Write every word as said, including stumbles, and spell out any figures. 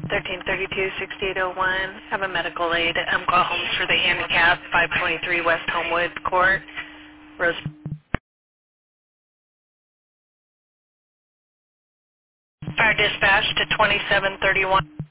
thirteen thirty-two, sixty-eight oh one. Have a medical aid at Umpqua Homes for the Handicap, five twenty-three West Homewood Court. Rose. Fire dispatch to twenty-seven thirty-one.